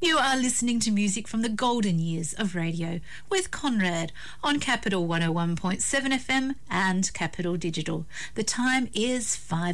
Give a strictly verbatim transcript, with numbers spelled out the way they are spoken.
You are listening to music from the golden years of radio with Conrad on Capital one oh one point seven F M and Capital Digital. The time is five